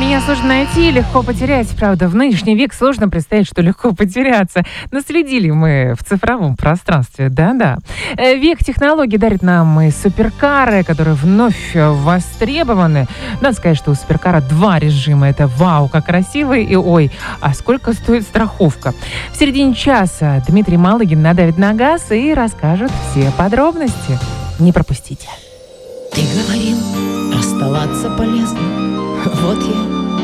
Меня сложно найти и легко потерять. Правда, в нынешний век сложно представить, что легко потеряться. Наследили мы в цифровом пространстве, да-да. Век технологий дарит нам и суперкары, которые вновь востребованы. Надо сказать, что у суперкара два режима. Это вау, как красивый, и ой, а сколько стоит страховка. В середине часа Дмитрий Малыгин надавит на газ и расскажет все подробности. Не пропустите. Ты говорил, расставаться полезно. Вот я